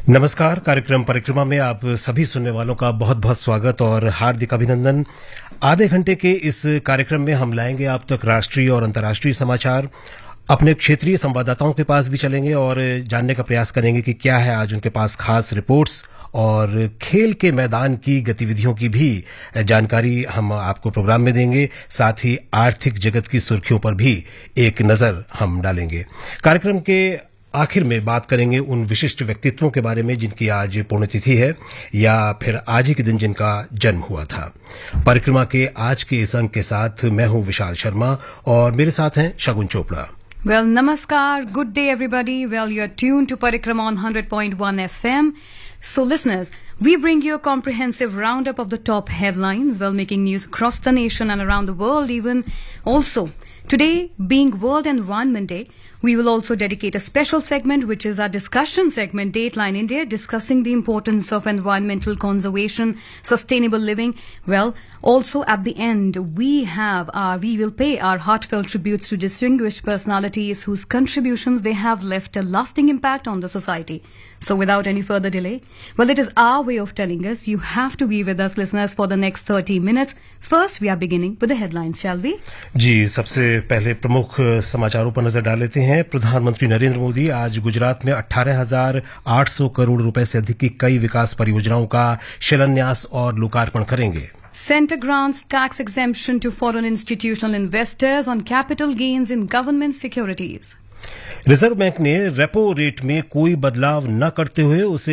नमस्कार। कार्यक्रम परिक्रमा में आप सभी सुनने वालों का बहुत बहुत स्वागत और हार्दिक अभिनंदन। आधे घंटे के इस कार्यक्रम में हम लाएंगे आप तक राष्ट्रीय और अंतर्राष्ट्रीय समाचार। अपने क्षेत्रीय संवाददाताओं के पास भी चलेंगे और जानने का प्रयास करेंगे कि क्या है आज उनके पास खास रिपोर्ट्स, और खेल के मैदान की गतिविधियों की भी जानकारी हम आपको प्रोग्राम में देंगे। साथ ही आर्थिक जगत की सुर्खियों पर भी एक नजर हम डालेंगे। कार्यक्रम के आखिर में बात करेंगे उन विशिष्ट व्यक्तित्वों के बारे में जिनकी आज पुण्यतिथि है या फिर आज ही के दिन जिनका जन्म हुआ था। परिक्रमा के आज के इस अंक के साथ मैं हूं विशाल शर्मा और मेरे साथ हैं शगुन Chopra. Well, namaskar. Good day, everybody. Well, you're tuned to Parikrama on 100.1 FM. So, listeners, we bring you a comprehensive roundup of the top headlines, well, making news across the nation and around the world, even also. Today, being World Environment Day, we will also dedicate a special segment, which is our discussion segment, Dateline India, discussing the importance of environmental conservation, sustainable living. Well, also at the end, we will pay our heartfelt tributes to distinguished personalities whose contributions they have left a lasting impact on the society. So without any further delay, well, it is our way of telling us you have to be with us, listeners, for the next 30 minutes. First, we are beginning with the headlines, shall we? जी, सबसे पहले प्रमुख समाचारों पर नजर डाल लेते हैं। प्रधानमंत्री नरेंद्र मोदी आज गुजरात में 18,800 करोड़ रुपए से अधिक की कई विकास परियोजनाओं का शिलान्यास और लोकार्पण करेंगे। Center grants tax exemption to foreign institutional investors on capital gains in government securities. Reserve bank ने रेपो रेट में कोई बदलाव न करते हुए उसे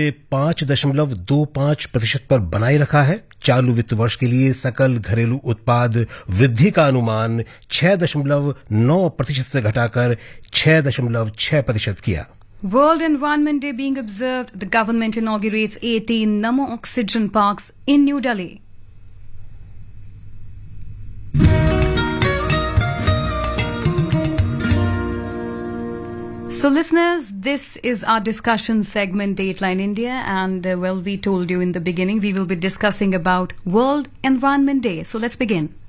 5.25% पर बनाए रखा है। चालू वित्त वर्ष के लिए सकल घरेलू उत्पाद वृद्धि का अनुमान 6.9% से घटाकर 6.6% किया। World Environment Day being observed, the government inaugurates 18 Namo Oxygen Parks in New Delhi. So, listeners, this is our discussion segment, Dateline India, and well, we told you in the beginning we will be discussing about World Environment Day. So, let's begin.